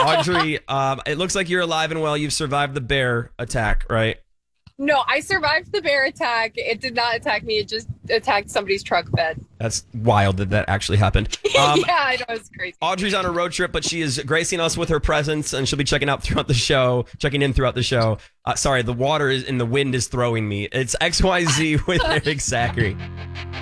Audrey, it looks like you're alive and well. You've survived the bear attack, right? No, I survived the bear attack. It did not attack me. It just attacked somebody's truck bed. That's wild that actually happened. Yeah, I know. It's crazy. Audrey's on a road trip, but she is gracing us with her presence, and she'll be checking in throughout the show. Sorry, the water is and the wind is throwing me. It's XYZ with Eric Zachary.